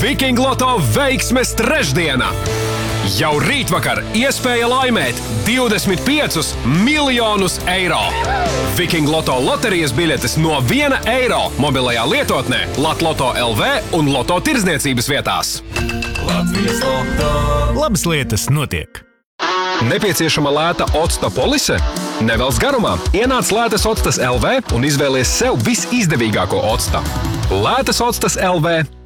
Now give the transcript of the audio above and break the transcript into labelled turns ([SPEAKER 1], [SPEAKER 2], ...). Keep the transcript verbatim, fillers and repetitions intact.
[SPEAKER 1] Viking Loto veiksmes trešdiena! Jau rītvakar iespēja laimēt divdesmit piecus miljonus eiro. Viking Loto loterijas biļetes no viena eiro mobilajā lietotnē Latloto L V un Loto tirdzniecības vietās.
[SPEAKER 2] Latvijas Loto. Labas lietas notiek.
[SPEAKER 1] Nepieciešama lēta octa polise? Nevelc garumā. Ienāc Lētas Octas L V un izvēlies sev visizdevīgāko octa. Lētas Octas L V.